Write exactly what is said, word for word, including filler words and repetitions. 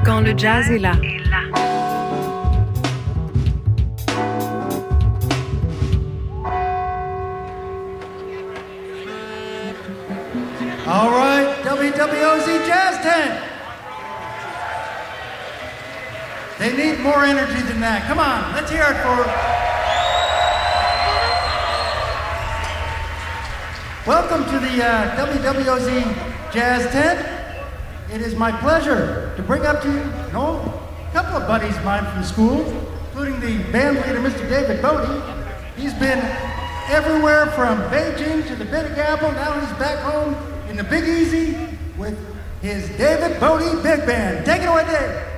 Quand le jazz est là. All right, W W O Z Jazz Tent. They need more energy than that. Come on, let's hear it for... Welcome to the uh, W W O Z Jazz Tent. It is my pleasure to bring up to you, you know, a couple of buddies of mine from school, including the band leader, Mister David Bodie. He's been everywhere from Beijing to the Big Apple. Now he's back home in the Big Easy with his David Bodie Big Band. Take it away, Dave.